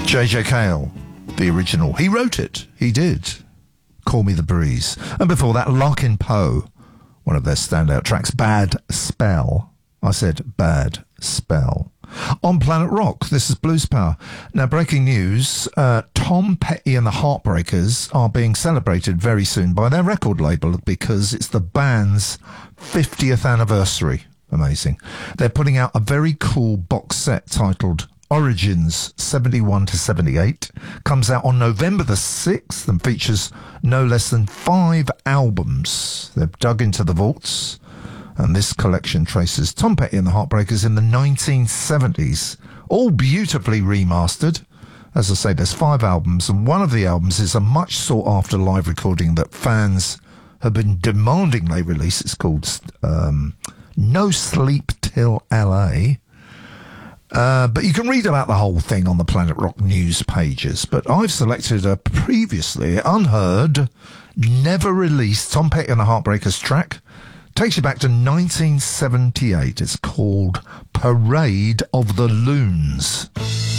J.J. Cale, the original. He wrote it. He did. Call Me the Breeze. And before that, Larkin Poe, one of their standout tracks, Bad Spell. I said Bad Spell. On Planet Rock, this is Blues Power. Now, breaking news, Tom Petty and the Heartbreakers are being celebrated very soon by their record label because it's the band's 50th anniversary. Amazing. They're putting out a very cool box set titled Origins 71 to 78. Comes out on November the 6th and features no less than 5 albums. They've dug into the vaults. And this collection traces Tom Petty and the Heartbreakers in the 1970s, all beautifully remastered. As I say, there's 5 albums, and one of the albums is a much sought-after live recording that fans have been demanding they release. It's called No Sleep Till LA. But you can read about the whole thing on the Planet Rock news pages. But I've selected a previously unheard, never released Tom Petty and the Heartbreakers track. Takes you back to 1978. It's called Parade of the Loons.